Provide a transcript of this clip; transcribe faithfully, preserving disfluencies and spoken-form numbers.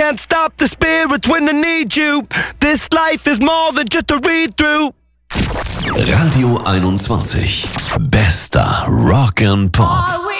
Can't stop the spirits when they need you. This life is more than just a read-through. Radio einundzwanzig. Bester Rock and Pop.